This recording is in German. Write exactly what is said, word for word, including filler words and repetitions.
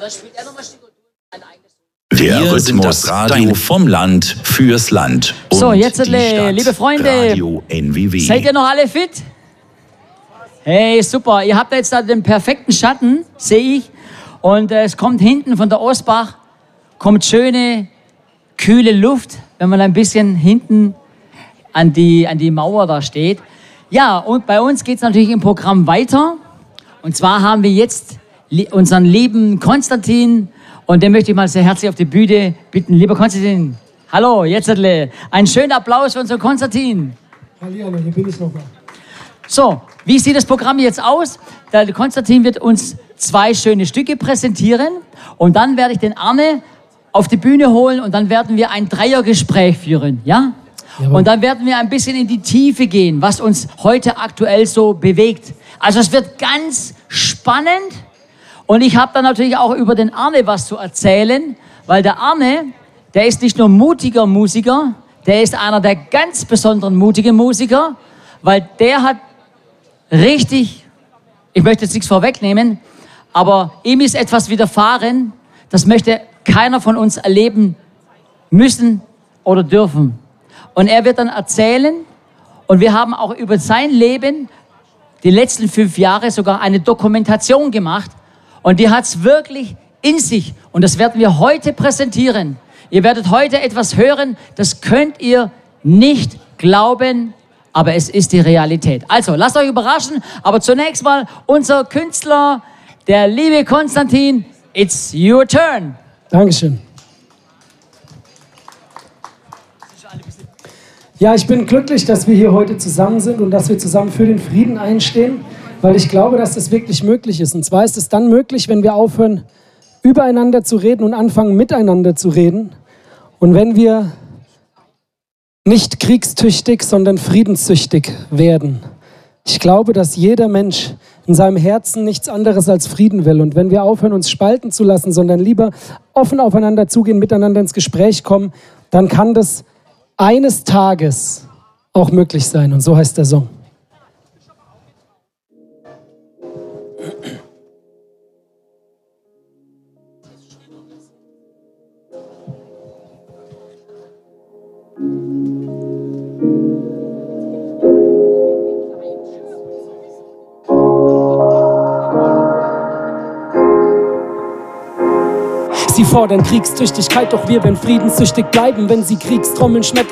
Der Wir Rhythmus sind das Radio vom Land fürs Land. Und so, jetzt, liebe Freunde, Radio N W W. Seid ihr noch alle fit? Hey, super. Ihr habt jetzt da den perfekten Schatten, sehe ich. Und äh, es kommt hinten von der Osbach, kommt schöne, kühle Luft, wenn man ein bisschen hinten an die, an die Mauer da steht. Ja, und bei uns geht es natürlich im Programm weiter. Und zwar haben wir jetzt li- unseren lieben Konstantin. Und den möchte ich mal sehr herzlich auf die Bühne bitten. Lieber Konstantin, hallo, jetzt ein schöner Applaus für unseren Konstantin. Hallihallo, hier bin ich nochmal. So, wie sieht das Programm jetzt aus? Der Konstantin wird uns zwei schöne Stücke präsentieren und dann werde ich den Arne auf die Bühne holen und dann werden wir ein Dreiergespräch führen, ja? Jawohl. Und dann werden wir ein bisschen in die Tiefe gehen, was uns heute aktuell so bewegt. Also es wird ganz spannend. Und ich habe dann natürlich auch über den Arne was zu erzählen, weil der Arne, der ist nicht nur mutiger Musiker, der ist einer der ganz besonderen mutigen Musiker, weil der hat richtig, ich möchte jetzt nichts vorwegnehmen, aber ihm ist etwas widerfahren, das möchte keiner von uns erleben müssen oder dürfen. Und er wird dann erzählen und wir haben auch über sein Leben die letzten fünf Jahre sogar eine Dokumentation gemacht. Und die hat es wirklich in sich. Und das werden wir heute präsentieren. Ihr werdet heute etwas hören, das könnt ihr nicht glauben, aber es ist die Realität. Also, lasst euch überraschen. Aber zunächst mal unser Künstler, der liebe Konstantin, it's your turn. Dankeschön. Ja, ich bin glücklich, dass wir hier heute zusammen sind und dass wir zusammen für den Frieden einstehen. Weil ich glaube, dass das wirklich möglich ist. Und zwar ist es dann möglich, wenn wir aufhören, übereinander zu reden und anfangen, miteinander zu reden. Und wenn wir nicht kriegstüchtig, sondern friedenssüchtig werden. Ich glaube, dass jeder Mensch in seinem Herzen nichts anderes als Frieden will. Und wenn wir aufhören, uns spalten zu lassen, sondern lieber offen aufeinander zugehen, miteinander ins Gespräch kommen, dann kann das eines Tages auch möglich sein. Und so heißt der Song. Sie fordern Kriegstüchtigkeit, doch wir werden friedenssüchtig bleiben, wenn sie Kriegstrommeln schmettern.